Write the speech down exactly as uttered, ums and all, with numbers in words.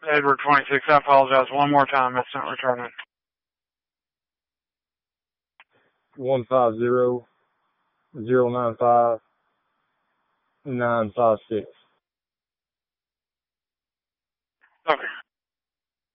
Edward twenty-six, I apologize one more time. It's not returning. One five zero zero nine five nine five six. Okay.